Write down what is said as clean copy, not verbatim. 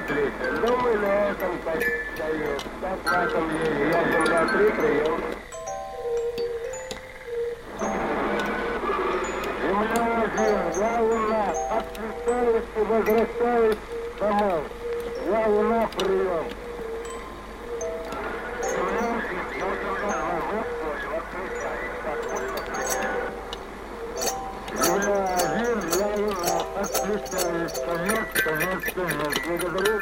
ответили. Ну, мы на этом так стоим. Так на этом деле. Я Земля 3, прием. Земля 1, я Луна. Отключаюсь и возвращаюсь домой. Я Луна, прием. Земля 1, я Земля 2, Земля 1, я Луна. Отключаюсь. Конец, конец, конец. Благодарю.